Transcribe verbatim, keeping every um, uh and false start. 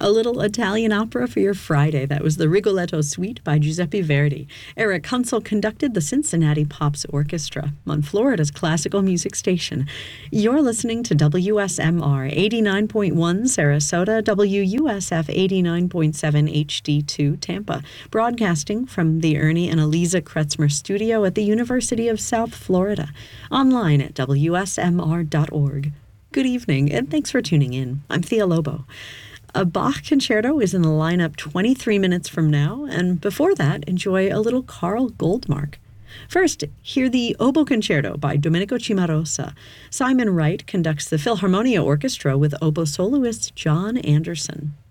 A little Italian opera for your Friday. That was the Rigoletto Suite by Giuseppe Verdi. Eric Hunsel conducted the Cincinnati Pops Orchestra on Florida's classical music station. You're listening to W S M R eighty-nine point one Sarasota, W U S F eighty-nine point seven H D two Tampa, broadcasting from the Ernie and Eliza Kretzmer studio at the University of South Florida, online at W S M R dot org. Good evening, and thanks for tuning in. I'm Thea Lobo. A Bach concerto is in the lineup twenty-three minutes from now, and before that, enjoy a little Carl Goldmark. First, hear the Oboe Concerto by Domenico Cimarosa. Simon Wright conducts the Philharmonia Orchestra with oboe soloist John Anderson.